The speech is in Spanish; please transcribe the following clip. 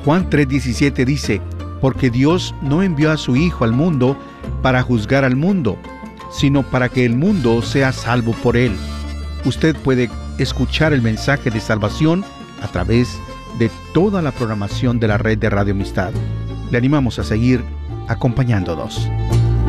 Juan 3:17 dice: porque Dios no envió a su Hijo al mundo para juzgar al mundo, sino para que el mundo sea salvo por él. Usted puede escuchar el mensaje de salvación a través de toda la programación de la red de Radio Amistad. Le animamos a seguir acompañándonos.